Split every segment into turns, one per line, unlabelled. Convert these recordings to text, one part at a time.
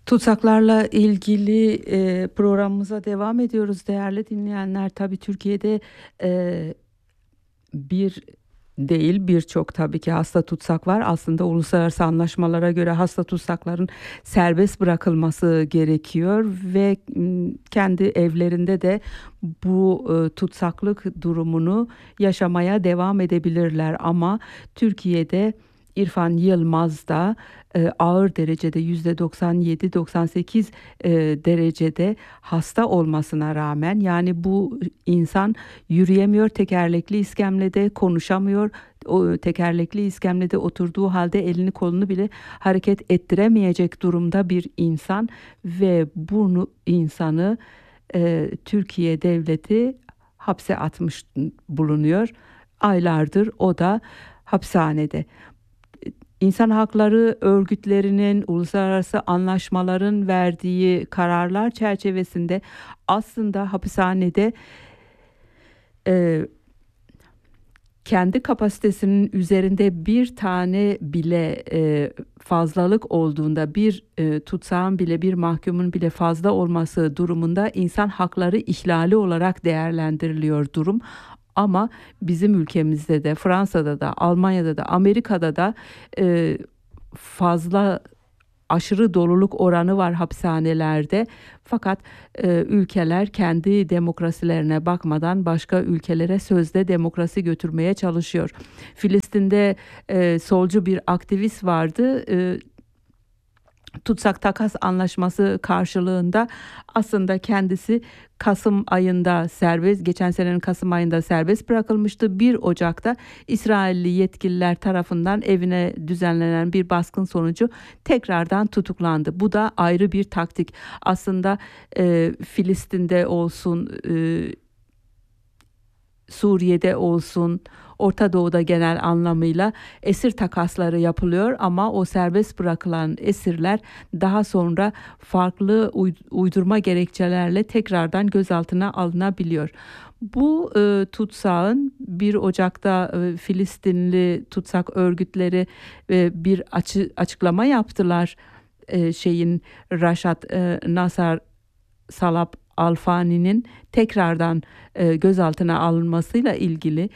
Tutsaklarla ilgili programımıza devam ediyoruz değerli dinleyenler. Tabii Türkiye'de e, bir değil birçok tabii ki hasta tutsak var. Aslında uluslararası anlaşmalara göre hasta tutsakların serbest bırakılması gerekiyor ve kendi evlerinde de bu tutsaklık durumunu yaşamaya devam edebilirler. Ama Türkiye'de İrfan Yılmaz da ağır derecede %97-98 derecede hasta olmasına rağmen, yani bu insan yürüyemiyor, tekerlekli iskemlede konuşamıyor, o tekerlekli iskemlede oturduğu halde elini kolunu bile hareket ettiremeyecek durumda bir insan ve bunu insanı Türkiye devleti hapse atmış bulunuyor. Aylardır o da hapishanede. İnsan hakları örgütlerinin, uluslararası anlaşmaların verdiği kararlar çerçevesinde aslında hapishanede e, kendi kapasitesinin üzerinde bir tane bile fazlalık olduğunda, bir tutsağın bile, bir mahkumun bile fazla olması durumunda insan hakları ihlali olarak değerlendiriliyor durum. Ama bizim ülkemizde de, Fransa'da da, Almanya'da da, Amerika'da da fazla, aşırı doluluk oranı var hapishanelerde. Fakat ülkeler kendi demokrasilerine bakmadan başka ülkelere sözde demokrasi götürmeye çalışıyor. Filistin'de solcu bir aktivist vardı. Tutsak takas anlaşması karşılığında aslında kendisi Kasım ayında geçen senenin Kasım ayında serbest bırakılmıştı. 1 Ocak'ta İsrailli yetkililer tarafından evine düzenlenen bir baskın sonucu tekrardan tutuklandı. Bu da ayrı bir taktik. Aslında Filistin'de olsun, Suriye'de olsun, Orta Doğu'da genel anlamıyla esir takasları yapılıyor ama o serbest bırakılan esirler daha sonra farklı uydurma gerekçelerle tekrardan gözaltına alınabiliyor. Bu tutsağın 1 Ocak'ta Filistinli tutsak örgütleri bir açıklama yaptılar. Raşat Nasar Salab Alfani'nin tekrardan gözaltına alınmasıyla ilgili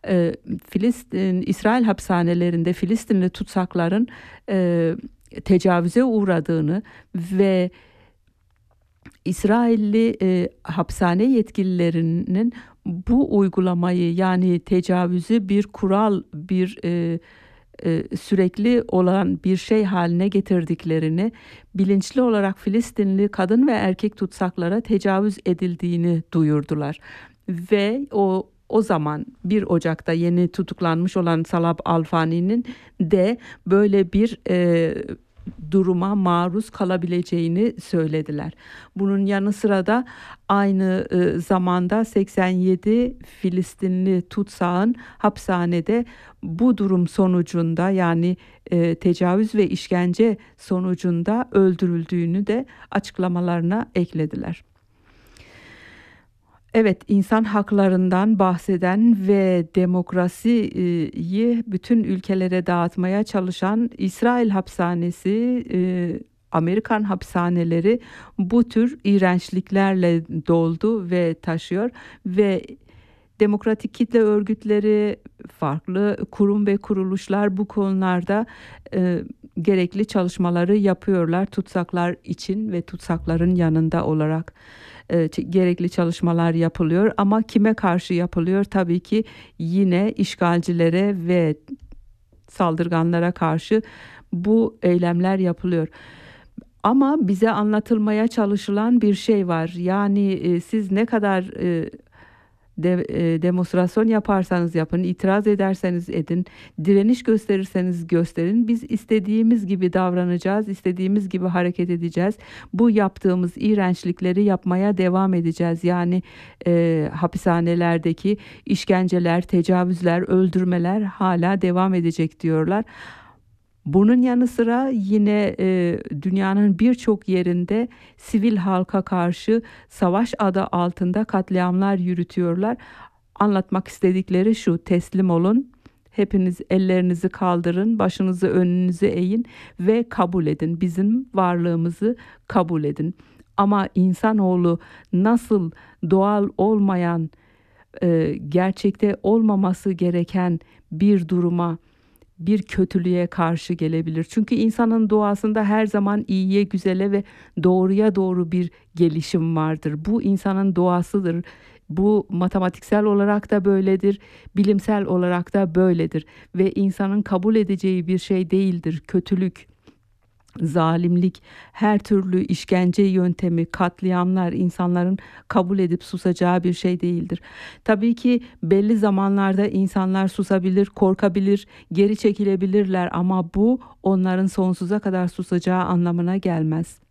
İsrail hapishanelerinde Filistinli tutsakların tecavüze uğradığını ve İsrailli hapishane yetkililerinin bu uygulamayı, yani tecavüzü bir kural, bir sürekli olan bir şey haline getirdiklerini, bilinçli olarak Filistinli kadın ve erkek tutsaklara tecavüz edildiğini duyurdular. Ve o zaman 1 Ocak'ta yeni tutuklanmış olan Salab Alfani'nin de böyle bir duruma maruz kalabileceğini söylediler. Bunun yanı sıra da aynı zamanda 87 Filistinli tutsağın hapishanede bu durum sonucunda, yani tecavüz ve işkence sonucunda öldürüldüğünü de açıklamalarına eklediler. Evet, insan haklarından bahseden ve demokrasiyi bütün ülkelere dağıtmaya çalışan İsrail hapishanesi, Amerikan hapishaneleri bu tür iğrençliklerle doldu ve taşıyor ve demokratik kitle örgütleri, farklı kurum ve kuruluşlar bu konularda gerekli çalışmaları yapıyorlar. Tutsaklar için ve tutsakların yanında olarak gerekli çalışmalar yapılıyor. Ama kime karşı yapılıyor? Tabii ki yine işgalcilere ve saldırganlara karşı bu eylemler yapılıyor. Ama bize anlatılmaya çalışılan bir şey var. Yani siz ne kadar demonstrasyon yaparsanız yapın, itiraz ederseniz edin, direniş gösterirseniz gösterin, biz istediğimiz gibi davranacağız, istediğimiz gibi hareket edeceğiz. Bu yaptığımız iğrençlikleri yapmaya devam edeceğiz. Yani hapishanelerdeki işkenceler, tecavüzler, öldürmeler hala devam edecek diyorlar. Bunun yanı sıra yine dünyanın birçok yerinde sivil halka karşı savaş adı altında katliamlar yürütüyorlar. Anlatmak istedikleri şu: teslim olun, Hepiniz ellerinizi kaldırın, başınızı önünüze eğin ve kabul edin. Bizim varlığımızı kabul edin. Ama insanoğlu nasıl doğal olmayan, gerçekte olmaması gereken bir duruma, bir kötülüğe karşı gelebilir. Çünkü insanın doğasında her zaman iyiye, güzele ve doğruya doğru bir gelişim vardır. Bu insanın doğasıdır. Bu matematiksel olarak da böyledir, bilimsel olarak da böyledir ve insanın kabul edeceği bir şey değildir. Kötülük, zalimlik, her türlü işkence yöntemi, katliamlar insanların kabul edip susacağı bir şey değildir. Tabii ki belli zamanlarda insanlar susabilir, korkabilir, geri çekilebilirler ama bu onların sonsuza kadar susacağı anlamına gelmez.